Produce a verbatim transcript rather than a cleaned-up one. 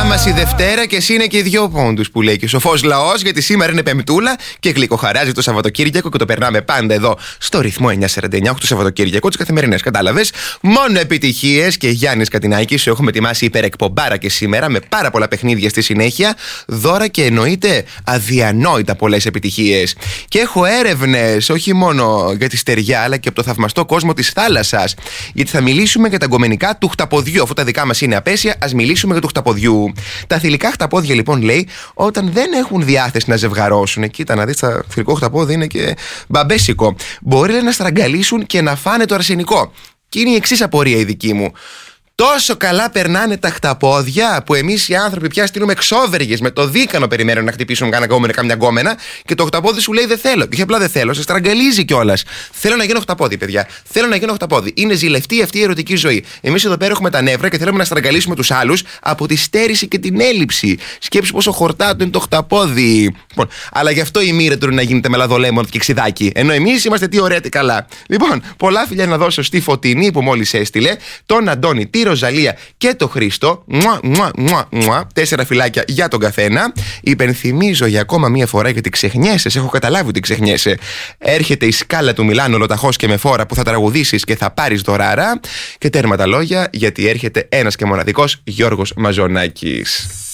μας η Δευτέρα και εσύ είναι και οι δυο πόντους που λέει και ο σοφός λαός, γιατί σήμερα είναι Πεμπτούλα και γλυκοχαράζει το Σαββατοκύριακο και το περνάμε πάντα εδώ στο ρυθμό εννιά σαράντα εννιά το Σαββατοκύριακο, τις καθημερινές. Κατάλαβες. Μόνο επιτυχίες και Γιάννης Κατινάκης, σου έχουμε ετοιμάσει υπερεκπομπάρα και σήμερα με πάρα πολλά παιχνίδια στη συνέχεια, δώρα και εννοείται αδιανόητα πολλές επιτυχίες. Και έχω έρευνες όχι μόνο για τη στεριά αλλά και από το θαυμαστό κόσμο της θάλασσας. Γιατί θα μιλήσουμε για τα γκομενικά του χταποδιού. Αφού τα δικά μας είναι απέσια, ας μιλήσουμε για του χταποδιού. Τα θηλυκά χταπόδια λοιπόν λέει όταν δεν έχουν διάθεση να ζευγαρώσουν. Κοίτα να δεις, τα θηλυκό χταπόδι είναι και μπαμπέσικο. Μπορεί λέει, να στραγγαλίσουν και να φάνε το αρσενικό. Και είναι η εξής απορία η δική μου. Τόσο καλά περνάνε τα χταπόδια που εμείς οι άνθρωποι πια στείλουμε εξώβεργες με το δίκανο περιμένουν να χτυπήσουν κάνα γκόμενο, κάμια γκόμενα και το χταπόδι σου λέει δεν θέλω. Και όχι απλά δεν θέλω, σε στραγγαλίζει κιόλας. Θέλω να γίνω χταπόδι, παιδιά. Θέλω να γίνω χταπόδι. Είναι ζηλευτή αυτή η ερωτική ζωή. Εμείς εδώ πέρα έχουμε τα νεύρα και θέλουμε να στραγγαλίσουμε τους άλλους από τη στέρηση και την έλλειψη. Σκέψου πόσο χορτάτο είναι το χταπόδι. Λοιπόν, αλλά γι' αυτό η μοίρα του να γίνεται με λαδολέμον και ξιδάκι. Ενώ εμείς είμαστε τι ωραία, τι καλά. Λοιπόν, πολλά φιλιά να δώσω στη Φωτεινή που μόλις έστειλε, τον Αντώνη, τη Ροζαλία και το Χρήστο. Μουα, μουα, μουα, μουα. Τέσσερα φυλάκια για τον καθένα. Υπενθυμίζω για ακόμα μία φορά γιατί ξεχνιέσαι. Έχω καταλάβει ότι ξεχνιέσαι. Έρχεται η σκάλα του Μιλάνου Λοταχός και με φόρα που θα τραγουδήσεις και θα πάρεις δωράρα. Και τέρμα τα λόγια γιατί έρχεται ένας και μοναδικός Γιώργος Μαζονάκης.